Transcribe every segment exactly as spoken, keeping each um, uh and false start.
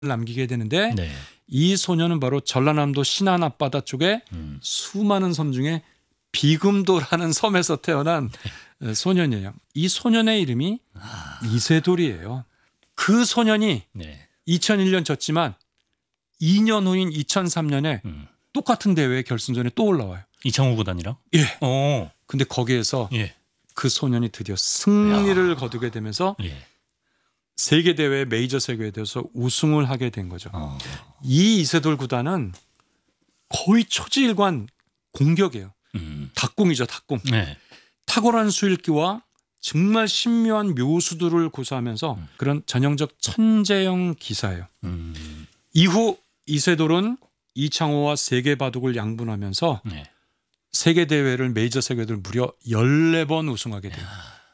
남기게 되는데 네. 이 소녀는 바로 전라남도 신안 앞바다 쪽에 음. 수많은 섬 중에 비금도라는 섬에서 태어난 네. 소년이에요. 이 소년의 이름이 아. 이세돌이에요. 그 소년이 네. 이천일 년 졌지만 이 년 후인 이천삼 년에 음. 똑같은 대회 결승전에 또 올라와요. 이창호 구단이랑? 예. 어. 근데 거기에서 예. 그 소년이 드디어 승리를 야. 거두게 되면서 예. 세계 대회 메이저 세계에 대해서 우승을 하게 된 거죠. 어. 이 이세돌 구단은 거의 초지일관 공격이에요. 음. 닭공이죠, 닭공. 네. 탁월한 수일기와 정말 신묘한 묘수들을 고수하면서 음. 그런 전형적 천재형 기사예요. 음. 이후 이세돌은 이창호와 세계 바둑을 양분하면서 네. 세계 대회를 메이저 세계들 무려 열네 번 우승하게 돼요.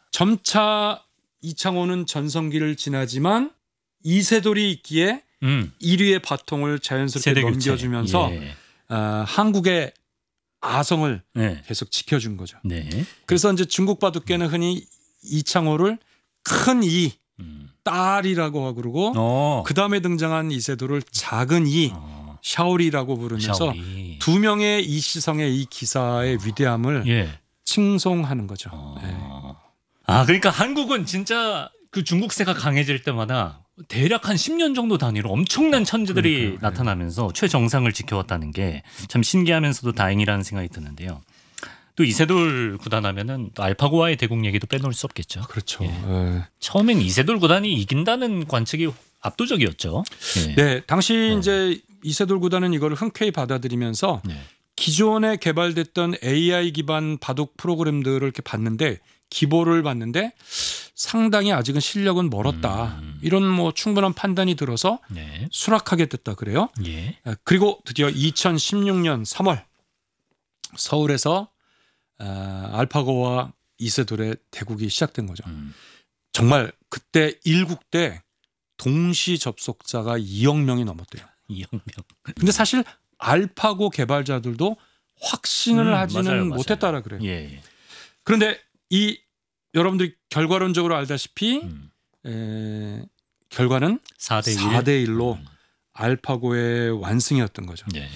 점차 이창호는 전성기를 지나지만 이세돌이 있기에 음. 일 위의 바통을 자연스럽게 세대 교체. 넘겨주면서 예. 어, 한국의 아성을 네. 계속 지켜준 거죠. 네. 그래서 이제 중국 바둑계는 흔히 이창호를 큰 이, 음. 딸이라고 하고 그러고 어. 그 다음에 등장한 이세돌을 작은 이, 어. 샤오리라고 부르면서 샤오리. 두 명의 이시성의 이 기사의 위대함을 예. 칭송하는 거죠. 어. 네. 아, 그러니까 한국은 진짜 그 중국세가 강해질 때마다 대략 한 십 년 정도 단위로 엄청난 천재들이 그러니까요. 나타나면서 최정상을 지켜왔다는 게 참 신기하면서도 다행이라는 생각이 드는데요. 또 이세돌 구단 하면은 또 알파고와의 대국 얘기도 빼놓을 수 없겠죠. 그렇죠. 예. 네. 처음엔 이세돌 구단이 이긴다는 관측이 압도적이었죠. 예. 네, 당시 네. 이제 이세돌 구단은 이걸 흔쾌히 받아들이면서 네. 기존에 개발됐던 에이아이 기반 바둑 프로그램들을 이렇게 봤는데 기보를 봤는데 상당히 아직은 실력은 멀었다. 음. 이런 뭐 충분한 판단이 들어서 네. 수락하게 됐다 그래요. 예. 그리고 드디어 이천십육 년 삼월 서울에서 알파고와 이세돌의 대국이 시작된 거죠. 음. 정말 그때 일국대 동시 접속자가 이억 명이 넘었대요. 이영명. 근데 사실 알파고 개발자들도 확신을 음, 하지는 맞아요, 맞아요. 못했다라 그래요. 예. 그런데 이 여러분들이 결과론적으로 알다시피 음. 에, 결과는 사 대 일. 사 대 일로 음. 알파고의 완승이었던 거죠. 네.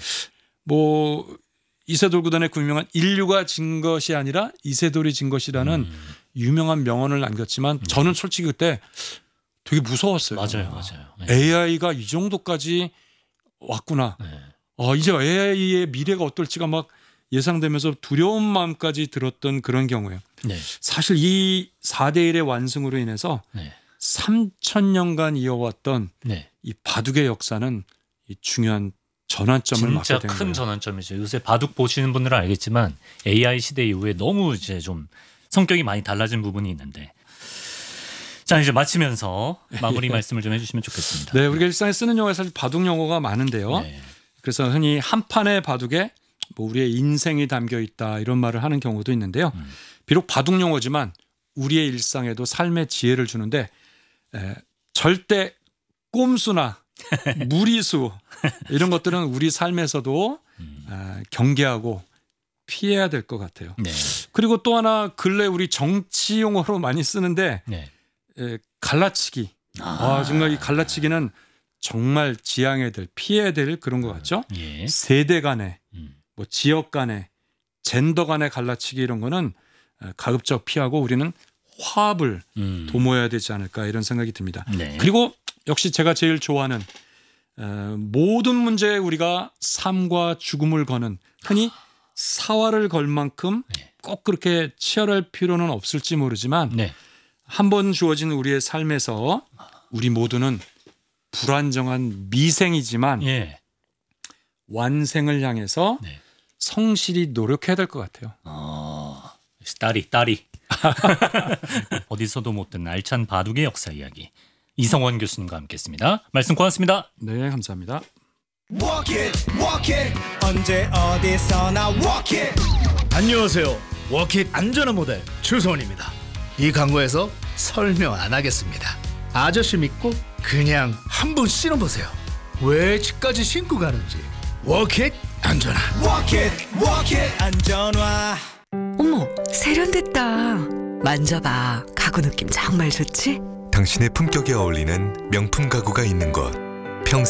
뭐 이세돌 구단의 그 유명한 인류가 진 것이 아니라 이세돌이 진 것이라는 음. 유명한 명언을 남겼지만 저는 솔직히 그때 되게 무서웠어요. 맞아요, 맞아요. 네. 에이아이가 이 정도까지 왔구나. 네. 어, 이제 에이아이의 미래가 어떨지가 막 예상되면서 두려운 마음까지 들었던 그런 경우예요. 네. 사실 이 사 대 일의 완승으로 인해서 네. 삼천 년간 이어왔던 네. 이 바둑의 역사는 이 중요한 전환점을 맞게 진짜 된 큰 거예요. 전환점이죠. 요새 바둑 보시는 분들은 알겠지만 에이아이 시대 이후에 너무 이제 좀 성격이 많이 달라진 부분이 있는데. 자, 이제 마치면서 마무리 말씀을 좀 해주시면 좋겠습니다. 네, 우리가 일상에 쓰는 용어에 사실 바둑 용어가 많은데요. 네. 그래서 흔히 한 판의 바둑에 뭐 우리의 인생이 담겨 있다 이런 말을 하는 경우도 있는데요. 음. 비록 바둑 용어지만 우리의 일상에도 삶의 지혜를 주는데 에, 절대 꼼수나 무리수 이런 것들은 우리 삶에서도 음. 에, 경계하고 피해야 될 것 같아요. 네. 그리고 또 하나 근래 우리 정치 용어로 많이 쓰는데 네. 에, 갈라치기. 아, 아, 정말 이 갈라치기는 정말 지양해야 될, 피해야 될 그런 것 같죠. 예. 세대 간의, 음. 뭐 지역 간의, 젠더 간의 갈라치기 이런 거는 가급적 피하고 우리는 화합을 음. 도모해야 되지 않을까 이런 생각이 듭니다. 네. 그리고 역시 제가 제일 좋아하는 어, 모든 문제에 우리가 삶과 죽음을 거는 흔히 사활을 걸 만큼 네. 꼭 그렇게 치열할 필요는 없을지 모르지만 네. 한 번 주어진 우리의 삶에서 우리 모두는 불안정한 미생이지만 예. 완생을 향해서 네. 성실히 노력해야 될 것 같아요. 어, 딸이 딸이 어디서도 못 듣는 알찬 바둑의 역사 이야기 이성원 교수님과 함께했습니다. 말씀 고맙습니다. 네, 감사합니다. Walk it, walk it. 언제 어디서나 walk it. 안녕하세요. 워킷 안전한 모델 주소원입니다. 이 광고에서 설명 안 하겠습니다. 아저씨 믿고 그냥 한번 신어보세요. 왜 집까지 신고 가는지. 워킷 안전한. Walk it, walk it. 안전화. 어머, 세련됐다. 만져봐. 가구 느낌 정말 좋지? 당신의 품격에 어울리는 명품 가구가 있는 곳